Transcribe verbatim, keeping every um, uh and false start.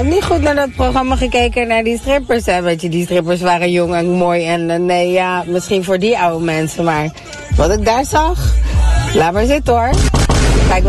hebt niet goed naar dat programma gekeken, naar die strippers, hè? Weet je, die strippers waren jong en mooi en uh, nee, ja, misschien voor die oude mensen, maar wat ik daar zag, laat maar zitten hoor. Kijk wel.